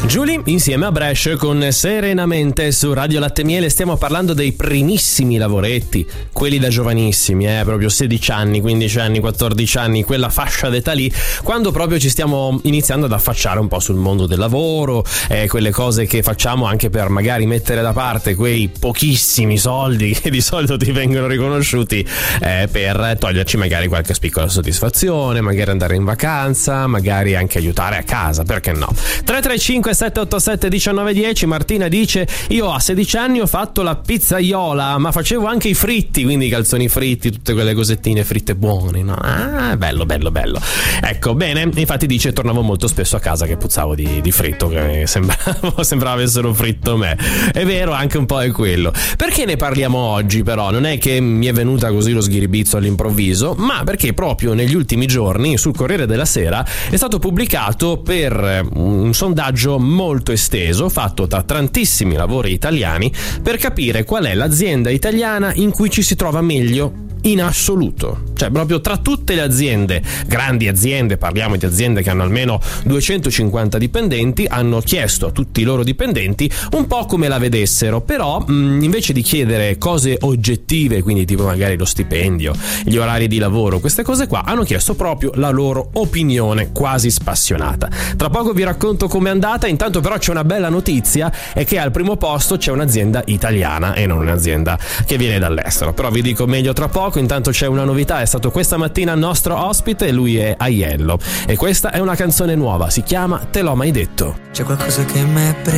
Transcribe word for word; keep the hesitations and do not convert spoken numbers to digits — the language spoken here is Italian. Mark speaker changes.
Speaker 1: Julie insieme a Brescia con Serenamente su Radio Latte Miele. Stiamo parlando dei primissimi lavoretti, quelli da giovanissimi, eh, proprio sedici anni, quindici anni, quattordici anni, quella fascia d'età lì, quando proprio ci stiamo iniziando ad affacciare un po' sul mondo del lavoro, eh, quelle cose che facciamo anche per magari mettere da parte quei pochissimi soldi che di solito ti vengono riconosciuti, eh, per toglierci magari qualche piccola soddisfazione, magari andare in vacanza, magari anche aiutare a casa, perché no? tre tre cinque sette otto sette uno nove uno zero. Martina dice: io a sedici anni ho fatto la pizzaiola, ma facevo anche i fritti, quindi i calzoni fritti, tutte quelle cosettine fritte buone, no? Ah, bello bello bello. Ecco, bene, infatti dice: tornavo molto spesso a casa che puzzavo di, di fritto, che sembrava, sembrava avessero fritto me. È vero, anche un po' è quello. Perché ne parliamo oggi però? Non è che mi è venuta così lo sghiribizzo all'improvviso, ma perché proprio negli ultimi giorni sul Corriere della Sera è stato pubblicato per un sondaggio molto esteso fatto da tantissimi lavori italiani per capire qual è l'azienda italiana in cui ci si trova meglio in assoluto. Cioè proprio tra tutte le aziende, grandi aziende, parliamo di aziende che hanno almeno duecentocinquanta dipendenti, hanno chiesto a tutti i loro dipendenti un po' come la vedessero, però mh, invece di chiedere cose oggettive, quindi tipo magari lo stipendio, gli orari di lavoro, queste cose qua, hanno chiesto proprio la loro opinione quasi spassionata. Tra poco vi racconto com'è andata, intanto però c'è una bella notizia, è che al primo posto c'è un'azienda italiana e non un'azienda che viene dall'estero, però vi dico meglio tra poco. Intanto c'è una novità, è stato questa mattina il nostro ospite, lui è Aiello e questa è una canzone nuova, si chiama Te l'ho mai detto.
Speaker 2: C'è qualcosa che mi è preso